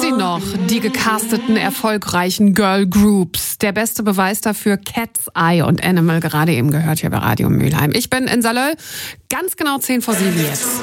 sie noch, die gecasteten, erfolgreichen Girl Groups. Der beste Beweis dafür Cat's Eye und Animal, gerade eben gehört hier bei Radio Mülheim. Ich bin in Salö, ganz genau 7:10 jetzt.